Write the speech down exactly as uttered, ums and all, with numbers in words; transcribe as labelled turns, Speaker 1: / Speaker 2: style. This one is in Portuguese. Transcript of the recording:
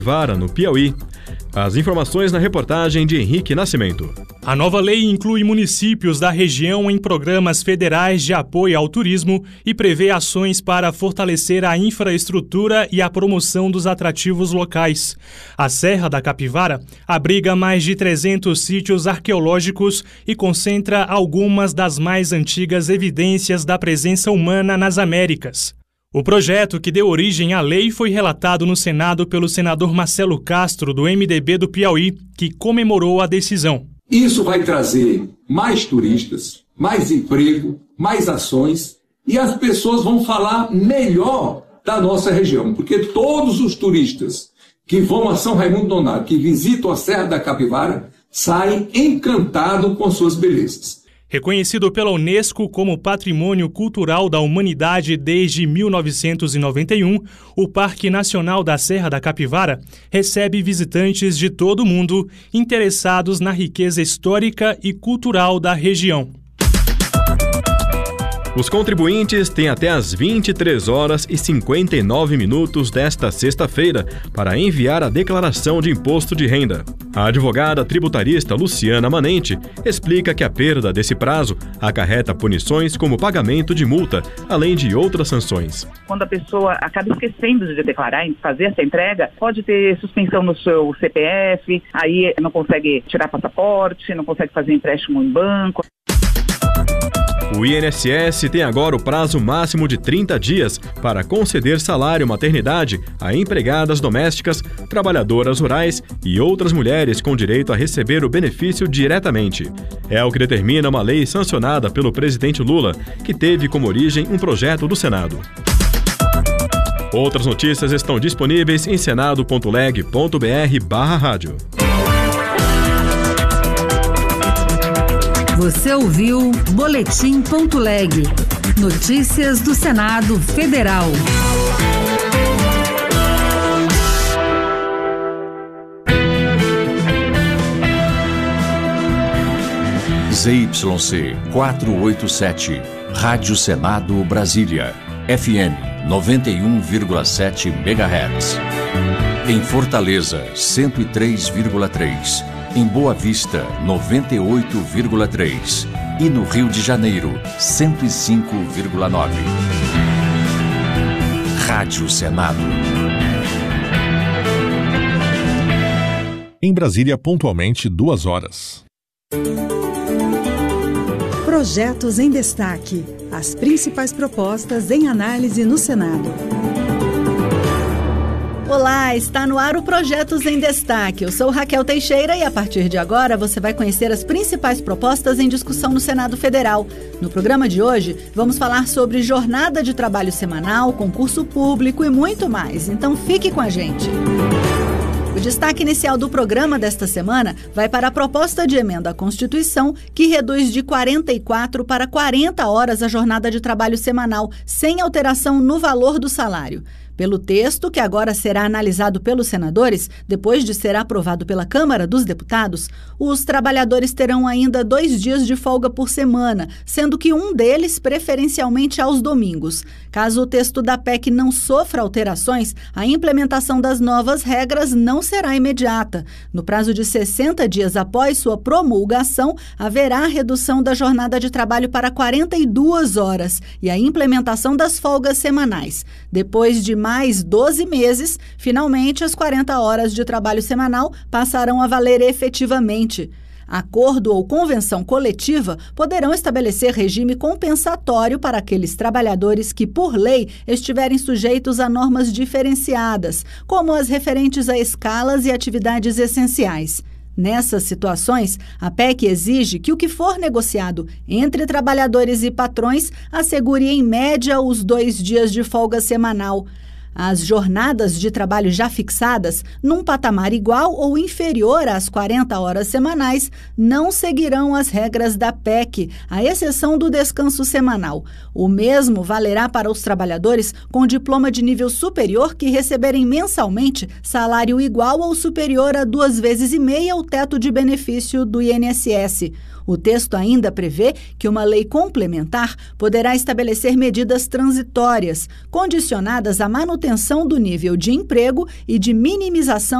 Speaker 1: Capivara, no Piauí. As informações na reportagem de Henrique Nascimento.
Speaker 2: A nova lei inclui municípios da região em programas federais de apoio ao turismo e prevê ações para fortalecer a infraestrutura e a promoção dos atrativos locais. A Serra da Capivara abriga mais de trezentos sítios arqueológicos e concentra algumas das mais antigas evidências da presença humana nas Américas. O projeto que deu origem à lei foi relatado no Senado pelo senador Marcelo Castro, do M D B do Piauí, que comemorou a decisão.
Speaker 3: Isso vai trazer mais turistas, mais emprego, mais ações e as pessoas vão falar melhor da nossa região, porque todos os turistas que vão a São Raimundo Nonato, que visitam a Serra da Capivara, saem encantados com suas belezas.
Speaker 2: Reconhecido pela Unesco como Patrimônio Cultural da Humanidade desde mil novecentos e noventa e um, o Parque Nacional da Serra da Capivara recebe visitantes de todo o mundo interessados na riqueza histórica e cultural da região.
Speaker 1: Os contribuintes têm até às vinte e três horas e cinquenta e nove minutos desta sexta-feira para enviar a declaração de imposto de renda. A advogada tributarista Luciana Manente explica que a perda desse prazo acarreta punições como pagamento de multa, além de outras sanções.
Speaker 4: Quando a pessoa acaba esquecendo de declarar, em fazer essa entrega, pode ter suspensão no seu C P F, aí não consegue tirar passaporte, não consegue fazer empréstimo em banco.
Speaker 1: O I N S S tem agora o prazo máximo de trinta dias para conceder salário maternidade a empregadas domésticas, trabalhadoras rurais e outras mulheres com direito a receber o benefício diretamente. É o que determina uma lei sancionada pelo presidente Lula, que teve como origem um projeto do Senado. Outras notícias estão disponíveis em senado ponto leg ponto br barra rádio.
Speaker 5: Você ouviu Boletim.leg. Notícias do Senado Federal.
Speaker 6: Z Y C quatrocentos e oitenta e sete, Rádio Senado Brasília, F M noventa e um vírgula sete megahertz. Em Fortaleza, cento e três vírgula três. Em Boa Vista, noventa e oito vírgula três. E no Rio de Janeiro, cento e cinco vírgula nove. Rádio Senado.
Speaker 7: Em Brasília, pontualmente, duas horas.
Speaker 8: Projetos em destaque. As principais propostas em análise no Senado.
Speaker 9: Olá, está no ar o Projetos em Destaque. Eu sou Raquel Teixeira e a partir de agora você vai conhecer as principais propostas em discussão no Senado Federal. No programa de hoje, vamos falar sobre jornada de trabalho semanal, concurso público e muito mais. Então fique com a gente. O destaque inicial do programa desta semana vai para a proposta de emenda à Constituição que reduz de quarenta e quatro para quarenta horas a jornada de trabalho semanal, sem alteração no valor do salário. Pelo texto, que agora será analisado pelos senadores, depois de ser aprovado pela Câmara dos Deputados, os trabalhadores terão ainda dois dias de folga por semana, sendo que um deles preferencialmente aos domingos. Caso o texto da P E C não sofra alterações, a implementação das novas regras não será imediata. No prazo de sessenta dias após sua promulgação, haverá a redução da jornada de trabalho para quarenta e duas horas e a implementação das folgas semanais. Depois de mais doze meses, finalmente as quarenta horas de trabalho semanal passarão a valer efetivamente. Acordo ou convenção coletiva poderão estabelecer regime compensatório para aqueles trabalhadores que, por lei, estiverem sujeitos a normas diferenciadas, como as referentes a escalas e atividades essenciais. Nessas situações, a P E C exige que o que for negociado entre trabalhadores e patrões assegure em média os dois dias de folga semanal. As jornadas de trabalho já fixadas, num patamar igual ou inferior às quarenta horas semanais, não seguirão as regras da P E C, à exceção do descanso semanal. O mesmo valerá para os trabalhadores com diploma de nível superior que receberem mensalmente salário igual ou superior a duas vezes e meia o teto de benefício do I N S S. O texto ainda prevê que uma lei complementar poderá estabelecer medidas transitórias, condicionadas à manutenção do nível de emprego e de minimização